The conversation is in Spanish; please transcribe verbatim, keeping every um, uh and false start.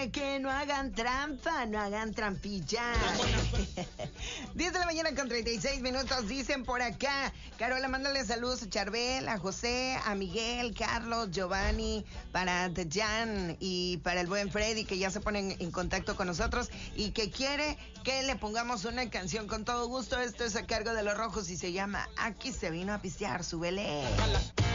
para que no hagan trampa, no hagan trampilla. diez de la mañana con treinta y seis minutos, dicen por acá. Carola, mándale saludos a Charbel, a José, a Miguel, Carlos, Giovanni, para Dejan y para el buen Freddy, que ya se ponen en contacto con nosotros y que quiere que le pongamos una canción con todo gusto. Esto es a cargo de Los Rojos y se llama Aquí se vino a pistear, súbele.